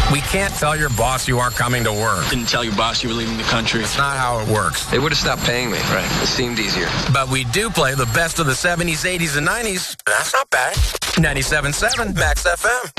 We can't tell your boss you aren't coming to work. Didn't tell your boss you were leaving the country. It's not how it works. They would have stopped paying me. Right. It seemed easier. But we do play the best of the 70s, 80s, and 90s. That's not bad. 97.7 Max FM.